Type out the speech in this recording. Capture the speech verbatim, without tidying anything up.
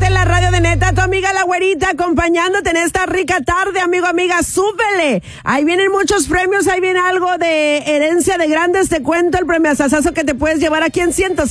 Quédate en la radio de Neta, tu amiga la güerita, acompañándote en esta rica tarde, amigo, amiga, súbele. Ahí vienen muchos premios, ahí viene algo de herencia de grandes, te cuento el premio asasazo que te puedes llevar aquí en ciento